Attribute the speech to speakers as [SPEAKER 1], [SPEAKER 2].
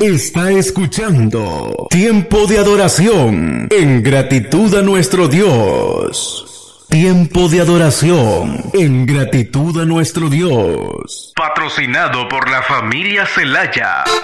[SPEAKER 1] Está escuchando Tiempo de Adoración en gratitud a nuestro Dios. Tiempo de adoración en gratitud a nuestro Dios. Patrocinado por la familia Celaya.